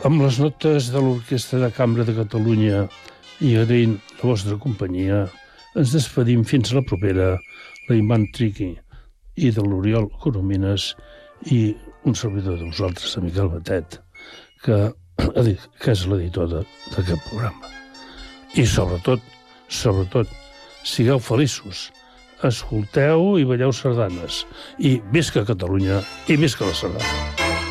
Amb les notes de l'Orquestra de Cambra de Catalunya i agraint la vostra companyia, ens despedim fins a la propera, la Iman Triqui i de l'Oriol Coromines i un servidor de vosaltres, de Miquel Batet, que és l'editor d'aquest programa. I sobretot, sigueu feliços, escolteu i balleu sardanes, i visca Catalunya i visca la sardana.